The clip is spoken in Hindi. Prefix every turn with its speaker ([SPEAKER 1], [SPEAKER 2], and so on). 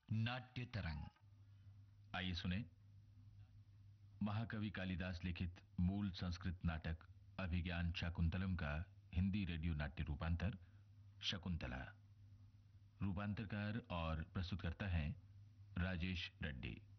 [SPEAKER 1] नाट्य तरंग।
[SPEAKER 2] आइए सुने महाकवि कालिदास लिखित मूल संस्कृत नाटक अभिज्ञान शाकुंतलम का हिंदी रेडियो नाट्य रूपांतर शकुंतला। रूपांतरकार और प्रस्तुतकर्ता हैं राजेश रेड्डी।